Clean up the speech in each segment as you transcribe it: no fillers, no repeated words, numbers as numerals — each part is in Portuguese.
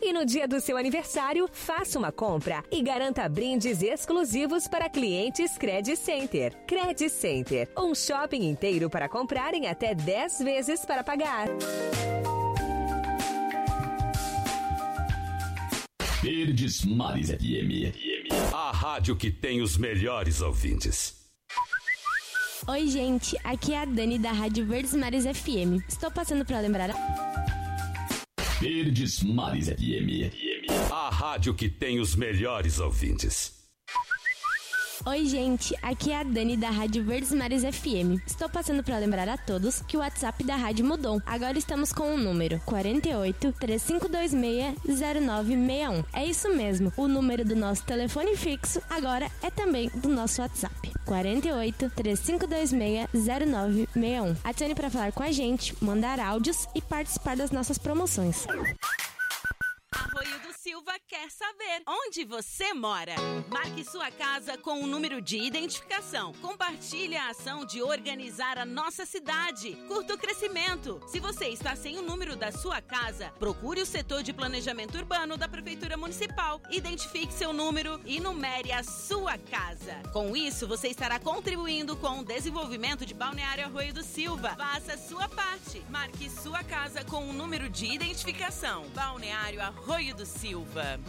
E no dia do seu aniversário, faça uma compra e garanta brindes exclusivos para clientes Credit Center. Credit Center, um shopping inteiro para comprar em até 10 vezes para pagar. Verdes Mares FM. A rádio que tem os melhores ouvintes. Oi, gente, aqui é a Dani da Rádio Verdes Mares FM. Estou passando para lembrar Verdes Mares FM. A rádio que tem os melhores ouvintes. Oi, gente, aqui é a Dani da Rádio Verdes Mares FM. Estou passando para lembrar a todos que o WhatsApp da rádio mudou. Agora estamos com o número 48 3526 0961. É isso mesmo, o número do nosso telefone fixo agora é também do nosso WhatsApp. 48 3526 0961. Adicione para falar com a gente, mandar áudios e participar das nossas promoções. Arroio do Silva quer saber onde você mora. Marque sua casa com o número de identificação. Compartilhe a ação de organizar a nossa cidade. Curta o crescimento. Se você está sem o número da sua casa, procure o setor de planejamento urbano da Prefeitura Municipal. Identifique seu número e numere a sua casa. Com isso, você estará contribuindo com o desenvolvimento de Balneário Arroio do Silva. Faça a sua parte. Marque sua casa com o número de identificação. Balneário Arroio do Silva.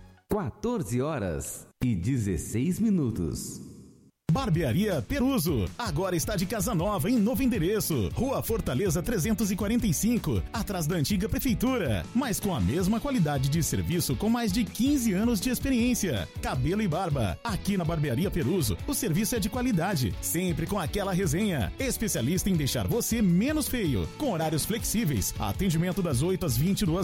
14h16. Barbearia Peruso, agora está de casa nova em novo endereço, Rua Fortaleza 345, atrás da antiga prefeitura, mas com a mesma qualidade de serviço com mais de 15 anos de experiência. Cabelo e barba, aqui na Barbearia Peruso, o serviço é de qualidade, sempre com aquela resenha, especialista em deixar você menos feio, com horários flexíveis, atendimento das 8 às 22